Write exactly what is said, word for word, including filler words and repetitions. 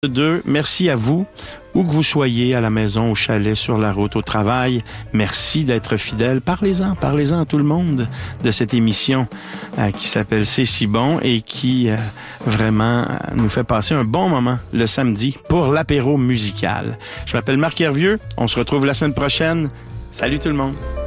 Deux, merci à vous, où que vous soyez, à la maison, au chalet, sur la route, au travail. Merci d'être fidèles. Parlez-en, parlez-en à tout le monde de cette émission euh, qui s'appelle C'est si bon et qui euh, vraiment euh, nous fait passer un bon moment le samedi pour l'apéro musical. Je m'appelle Marc Hervieux. On se retrouve la semaine prochaine. Salut tout le monde.